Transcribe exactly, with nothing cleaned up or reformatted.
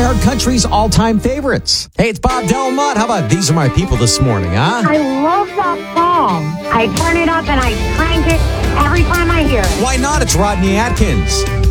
iHeart Country's all-time favorites. Hey, it's Bob Delmont. How about These Are My People this morning, huh? I love that song. I turn it up and I crank it every time I hear it. Why not? It's Rodney Atkins.